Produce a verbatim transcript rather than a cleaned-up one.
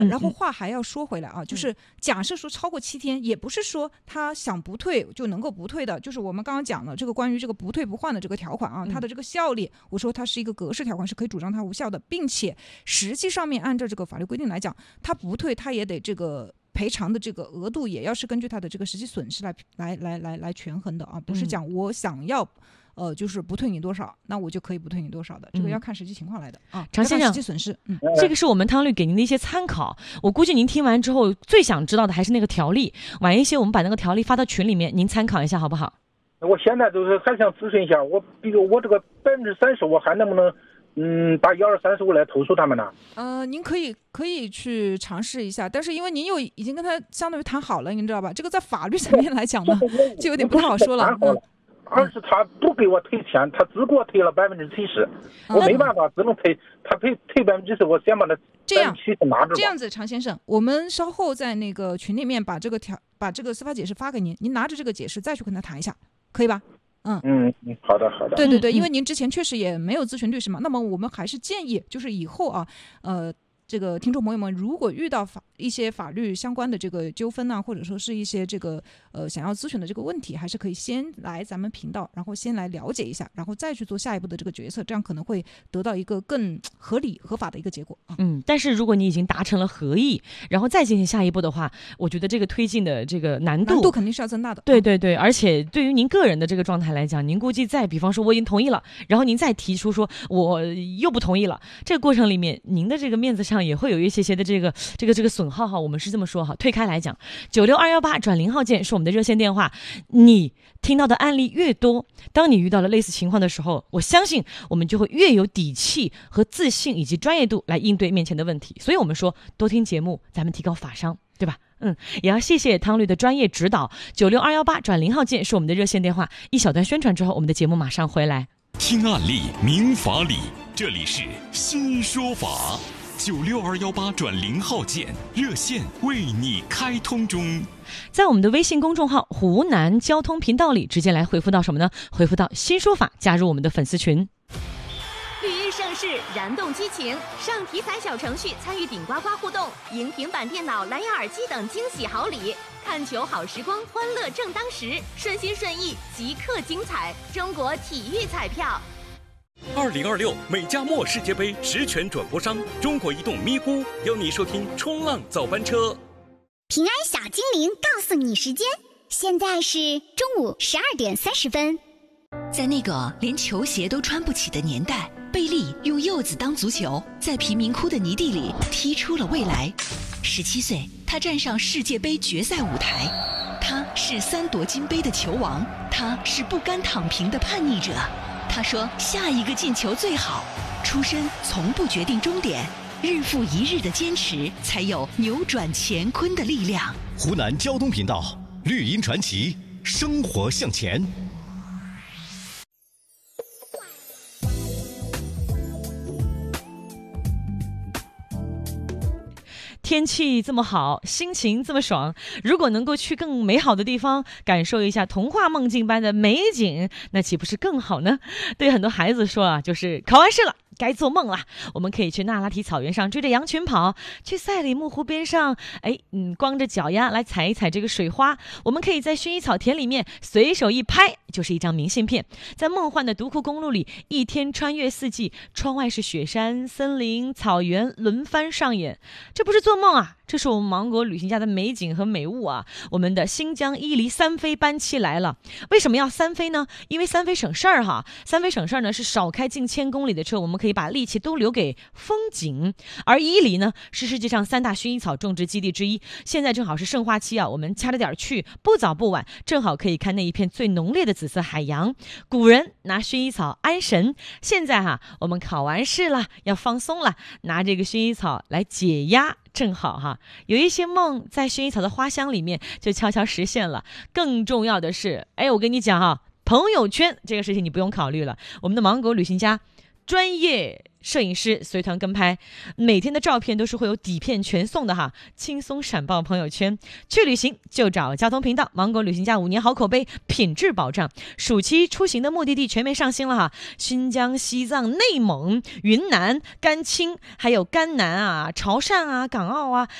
然后话还要说回来啊，就是假设说超过七天，也不是说他想不退就能够不退的，就是我们刚刚讲了这个关于这个不退不换的这个条款啊，它的这个效力，我说它是一个格式条款，是可以主张它无效的，并且实际上面按照这个法律规定来讲，他不退他也得这个赔偿的这个额度也要是根据他的这个实际损失来来来来来权衡的啊，不是讲我想要。呃，就是不退你多少，那我就可以不退你多少的，这个要看实际情况来的、嗯、啊。 常先生， 实际损失，嗯， 这个是我们汤律给您的一些参考。我估计您听完之后，最想知道的还是那个条例。晚一些我们把那个条例发到群里面，您参考一下好不好？ 我现在就是还想咨询一下，我比如我这个百分之三十，我还能不能嗯打幺二三四五来投诉他们呢？ 呃，您可以可以去尝试一下，但是因为您又已经跟他相当于谈好了，您知道吧？这个在法律层面来讲呢，就有点不太好说了。 而是他不给我退钱，他只给我退了百分之七十，我没办法，只能退他退退百分之七十，我先把他这样七十拿着。 这样子，常先生，我们稍后在那个群里面把这个条把这个司法解释发给您，您拿着这个解释再去跟他谈一下，可以吧？嗯嗯嗯，好的好的。 对对对，因为您之前确实也没有咨询律师嘛，那么我们还是建议，就是以后啊，呃。这个听众朋友们，如果遇到法一些法律相关的这个纠纷啊，或者说是一些这个呃想要咨询的这个问题，还是可以先来咱们频道，然后先来了解一下，然后再去做下一步的这个决策，这样可能会得到一个更合理合法的一个结果啊。 嗯，但是如果你已经达成了合意，然后再进行下一步的话，我觉得这个推进的这个难度难度肯定是要增大的。 对对对，而且对于您个人的这个状态来讲，您估计再比方说我已经同意了，然后您再提出说我又不同意了，这个过程里面您的这个面子上也会有一些些的这个这个这个损耗哈，我们是这么说哈。退开来讲，九六二幺八转零号键是我们的热线电话。你听到的案例越多，当你遇到了类似情况的时候，我相信我们就会越有底气和自信以及专业度来应对面前的问题。所以我们说多听节目，咱们提高法商，对吧？嗯，也要谢谢汤律的专业指导。九六二幺八转零号键是我们的热线电话。一小段宣传之后，我们的节目马上回来。 听案例，明法理，这里是新说法。九六二幺八转零号键热线为你开通中， 在我们的微信公众号湖南交通频道里直接来回复到什么呢？回复到新说法，加入我们的粉丝群。 绿意盛世，燃动激情，上体彩小程序参与顶呱呱互动，赢平板电脑、蓝牙耳机等惊喜好礼。看球好时光，欢乐正当时，顺心顺意，即刻精彩。中国体育彩票。 二零二六美加墨世界杯实权转播商中国移动咪咕邀你收听冲浪早班车。 平安小精灵告诉你时间，现在是中午十二点三十分。 在那个连球鞋都穿不起的年代，贝利用柚子当足球，在贫民窟的泥地里踢出了未来。十七岁，他站上世界杯决赛舞台，他是三夺金杯的球王，他是不甘躺平的叛逆者。他说下一个进球最好，出身从不决定终点，日复一日的坚持才有扭转乾坤的力量。 湖南交通频道绿茵传奇，生活向前。 天气这么好，心情这么爽，如果能够去更美好的地方，感受一下童话梦境般的美景，那岂不是更好呢？对很多孩子说啊，就是考完试了，该做梦了。我们可以去那拉提草原上追着羊群跑，去赛里木湖边上，哎，嗯，光着脚丫来踩一踩这个水花。我们可以在薰衣草田里面随手一拍，就是一张明信片。在梦幻的独库公路里，一天穿越四季，窗外是雪山、森林、草原轮番上演。这不是做梦啊，这是我们芒果旅行家的美景和美物啊！我们的新疆伊犁三飞班期来了。为什么要三飞呢？因为三飞省事儿哈。三飞省事儿呢是少开近千公里的车，我们可以把力气都留给风景。而伊犁呢是世界上三大薰衣草种植基地之一，现在正好是盛花期啊，我们掐着点去，不早不晚，正好可以看那一片最浓烈的紫色海洋。古人拿薰衣草安神，现在哈、啊、我们考完试了，要放松了，拿这个薰衣草来解压。正好哈，有一些梦在薰衣草的花香里面就悄悄实现了。更重要的是，哎，我跟你讲哈，朋友圈这个事情你不用考虑了，我们的芒果旅行家专业摄影师随团跟拍，每天的照片都是会有底片全送的哈，轻松闪爆朋友圈。去旅行就找交通频道，芒果旅行家五年好口碑，品质保障。暑期出行的目的地全面上新了哈，新疆、西藏、内蒙、云南、甘青，还有甘南啊、潮汕啊、港澳啊，